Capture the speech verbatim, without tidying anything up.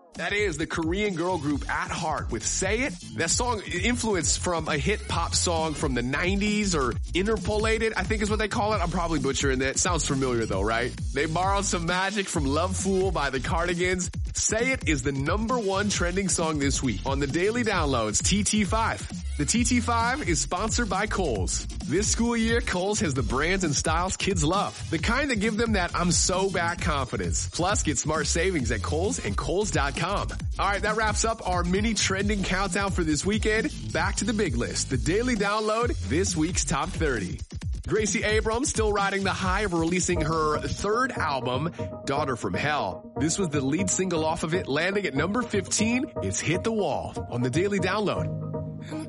That is the Korean girl group At Heart with Say It. That song influenced from a hit pop song from the nineties, or interpolated, I think is what they call it. I'm probably butchering that. Sounds familiar though, right? They borrowed some magic from Love Fool by the Cardigans. Say It is the number one trending song this week on the Daily Downloads T T five. The T T five is sponsored by Kohl's. This school year, Kohl's has the brands and styles kids love. The kind that give them that I'm so back confidence. Plus, get smart savings at Kohl's and Kohl's dot com. Alright, that wraps up our mini trending countdown for this weekend. Back to the big list, the Daily Download, this week's Top thirty. Gracie Abrams still riding the high of releasing her third album, Daughter from Hell. This was the lead single off of it, landing at number fifteen. It's Hit the Wall on the Daily Download.